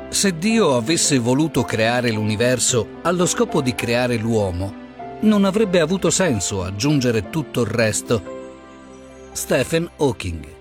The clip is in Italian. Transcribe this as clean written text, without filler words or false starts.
Se Dio avesse voluto creare l'universo allo scopo di creare l'uomo, non avrebbe avuto senso aggiungere tutto il resto. Stephen Hawking.